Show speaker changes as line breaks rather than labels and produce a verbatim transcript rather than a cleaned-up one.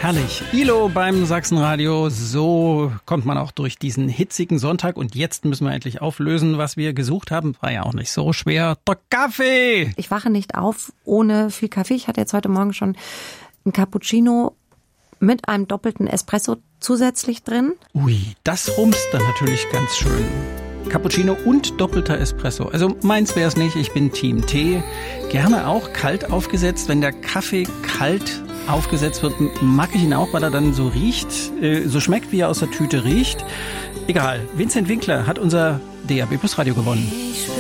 Herrlich. I L O beim Sachsenradio. So kommt man auch durch diesen hitzigen Sonntag. Und jetzt müssen wir endlich auflösen, was wir gesucht haben. War ja auch nicht so schwer. Der Kaffee!
Ich wache nicht auf ohne viel Kaffee. Ich hatte jetzt heute Morgen schon einen Cappuccino mit einem doppelten Espresso zusätzlich drin.
Ui, das rumst dann natürlich ganz schön. Cappuccino und doppelter Espresso. Also meins wäre es nicht, ich bin Team Tee. Gerne auch kalt aufgesetzt. Wenn der Kaffee kalt aufgesetzt wird, mag ich ihn auch, weil er dann so riecht, äh, so schmeckt, wie er aus der Tüte riecht. Egal, Vincent Winkler hat unser D A B Plus Radio gewonnen.